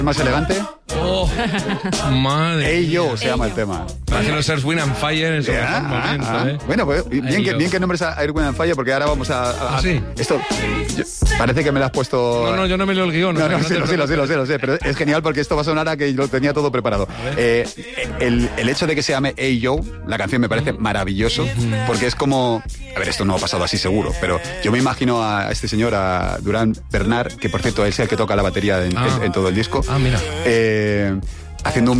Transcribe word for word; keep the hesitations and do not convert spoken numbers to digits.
más elegante. Oh, madre. Hey Yo mía. se llama el tema. Parece los Earth, Wind and Fire en su Ah, mejor momento, ah, ¿eh? Bueno, pues bien Hey que, Yo. bien que nombres a Air, Wind and Fire, porque ahora vamos a... a- ¿Ah, sí? Esto yo- parece que me lo has puesto... No, no, yo no me leo el guión. No, o sea, no, no sí, te lo sé, lo sé, lo preocupes. sé, lo sé, pero es genial porque esto va a sonar a que lo tenía todo preparado. Eh, el, el hecho de que se llame Hey Yo, la canción me parece maravilloso, porque es como... A ver, esto no ha pasado así seguro, pero yo me imagino a este señor, a Durán Bernard, que por cierto es el que toca la batería en, Ah. en- en todo el disco, Ah, mira. eh, haciendo un